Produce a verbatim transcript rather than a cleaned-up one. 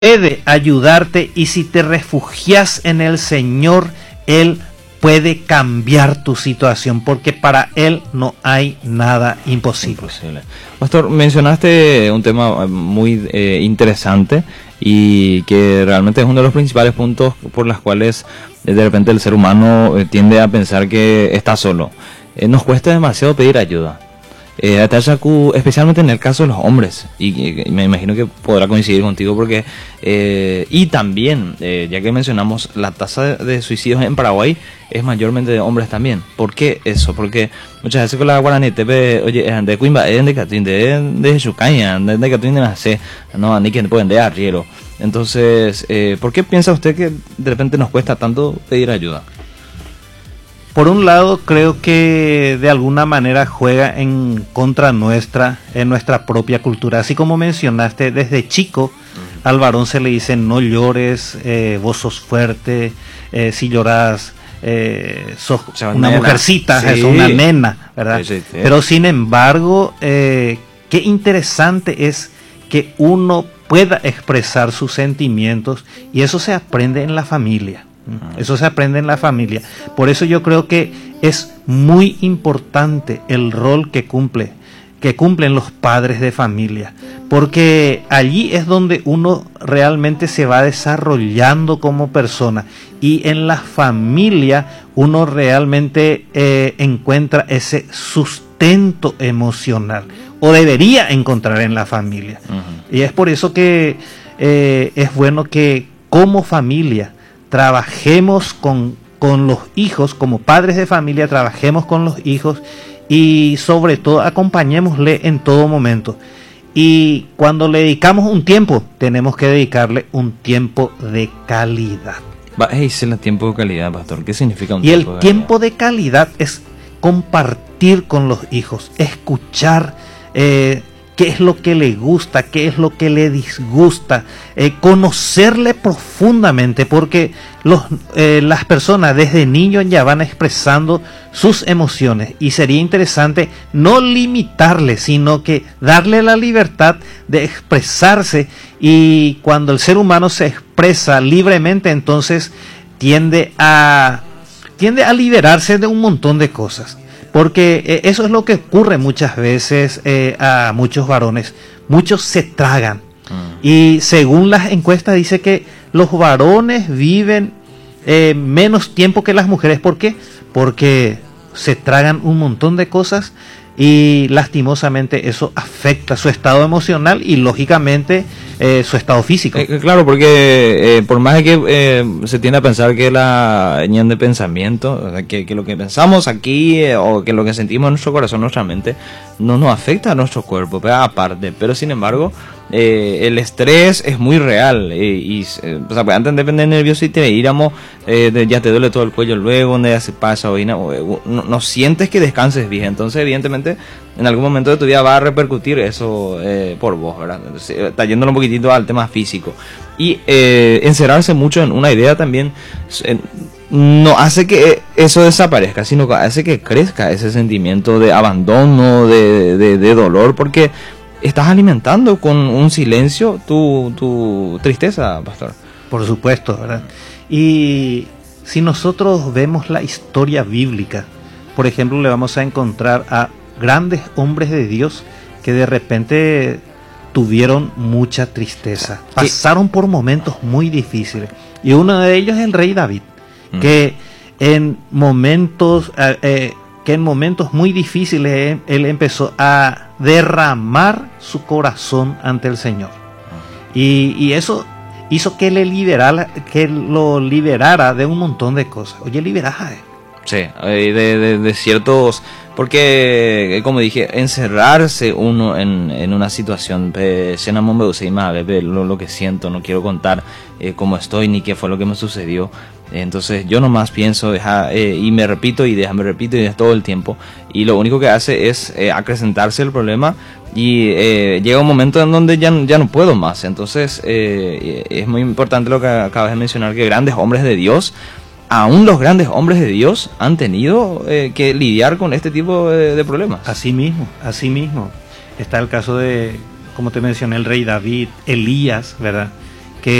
puede ayudarte, y si te refugias en el Señor, Él puede cambiar tu situación, porque para Él no hay nada imposible. Imposible. Pastor, mencionaste un tema muy eh, interesante y que realmente es uno de los principales puntos por los cuales eh, de repente el ser humano eh, tiende a pensar que está solo. Eh, nos cuesta demasiado pedir ayuda. Eh, especialmente en el caso de los hombres, y, y me imagino que podrá coincidir contigo porque eh, y también eh, ya que mencionamos la tasa de, de suicidios en Paraguay es mayormente de hombres también. ¿Por qué eso? Porque muchas veces con la guaraní te ve, oye, de Cuimba, de Catín, de de Chucaña, de Catín de Nace, no, ni que pueden de arriero. Entonces, eh, ¿por qué piensa usted que de repente nos cuesta tanto pedir ayuda? Por un lado, creo que de alguna manera juega en contra nuestra, en nuestra propia cultura. Así como mencionaste, desde chico uh-huh. al varón se le dice no llores, eh, vos sos fuerte, eh, si lloras eh, sos o sea, una nena. mujercita, sí. es una nena, ¿verdad? Sí, sí, sí. Pero sin embargo, eh, qué interesante es que uno pueda expresar sus sentimientos, y eso se aprende en la familia. Eso se aprende en la familia. Por eso yo creo que es muy importante el rol que cumple, que cumplen los padres de familia, porque allí es donde uno realmente se va desarrollando como persona, y en la familia uno realmente eh, encuentra ese sustento emocional, o debería encontrar en la familia. Uh-huh. Y es por eso que eh, es bueno que como familia trabajemos con, con los hijos, como padres de familia, trabajemos con los hijos, y sobre todo acompañémosle en todo momento. Y cuando le dedicamos un tiempo, tenemos que dedicarle un tiempo de calidad. Es el tiempo de calidad, pastor. ¿Qué significa un y tiempo de calidad? Y el tiempo de calidad es compartir con los hijos, escuchar eh, qué es lo que le gusta, qué es lo que le disgusta, eh, conocerle profundamente, porque los, eh, las personas desde niños ya van expresando sus emociones, y sería interesante no limitarle, sino que darle la libertad de expresarse, y cuando el ser humano se expresa libremente, entonces tiende a, tiende a liberarse de un montón de cosas. Porque eh, eso es lo que ocurre muchas veces eh, a muchos varones. Muchos se tragan. Mm. Y según las encuestas dice que los varones viven eh, menos tiempo que las mujeres. ¿Por qué? Porque se tragan un montón de cosas, y lastimosamente eso afecta su estado emocional y lógicamente eh, su estado físico. Eh, claro, porque eh, por más de que eh, se tiende a pensar que la ñan de pensamiento, o sea, que, que lo que pensamos aquí eh, o que lo que sentimos en nuestro corazón, nuestra mente, no nos afecta a nuestro cuerpo, pero aparte, pero sin embargo eh, el estrés es muy real, eh, y eh, o sea, antes de depender nervioso y te íbamos, eh, de, ya te duele todo el cuello luego, donde ya se pasa, o no, no, no sientes que descanses bien, entonces evidentemente en algún momento de tu vida va a repercutir eso eh, por vos, ¿verdad? Entonces, está yéndolo un poquitito al tema físico, y eh, encerrarse mucho en una idea también eh, no hace que eso desaparezca, sino que hace que crezca ese sentimiento de abandono, de, de, de dolor, porque estás alimentando con un silencio tu, tu tristeza, pastor. Por supuesto, ¿verdad? Y si nosotros vemos la historia bíblica, por ejemplo, le vamos a encontrar a grandes hombres de Dios que de repente tuvieron mucha tristeza, pasaron por momentos muy difíciles, y uno de ellos es el rey David, mm. que en momentos eh, eh, que en momentos muy difíciles eh, él empezó a derramar su corazón ante el Señor, mm. y, y eso hizo que le liberara, que lo liberara de un montón de cosas. Oye, liberá. Sí, de, de, de ciertos, porque como dije, encerrarse uno en, en una situación, lo, lo que siento, no quiero contar eh, cómo estoy ni qué fue lo que me sucedió. Entonces yo nomás pienso, deja, eh, y me repito y déjame repito y todo el tiempo, y lo único que hace es eh, acrecentarse el problema, y eh, llega un momento en donde ya, ya no puedo más. Entonces eh, es muy importante lo que acabas de mencionar, que grandes hombres de Dios, aún los grandes hombres de Dios han tenido eh, que lidiar con este tipo de, de problemas. Así mismo, así mismo. Está el caso de, como te mencioné, el rey David, Elías, ¿verdad?